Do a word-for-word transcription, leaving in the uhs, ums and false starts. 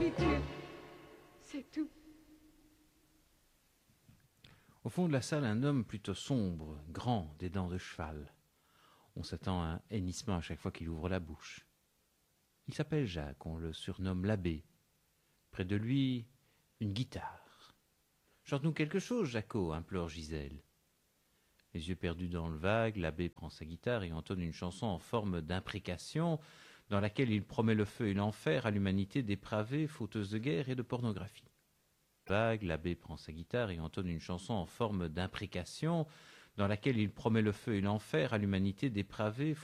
d'habitude. C'est tout. Au fond de la salle, un homme plutôt sombre, grand, des dents de cheval. On s'attend à un hennissement à chaque fois qu'il ouvre la bouche. Il s'appelle Jacques, on le surnomme l'abbé. Près de lui, une guitare. « Chante-nous quelque chose, Jaco » implore Gisèle. Les yeux perdus dans le vague, l'abbé prend sa guitare et entonne une chanson en forme d'imprécation dans laquelle il promet le feu et l'enfer à l'humanité dépravée, fauteuse de guerre et de pornographie. Vague, l'abbé prend sa guitare et entonne une chanson en forme d'imprécation dans laquelle il promet le feu et l'enfer à l'humanité dépravée,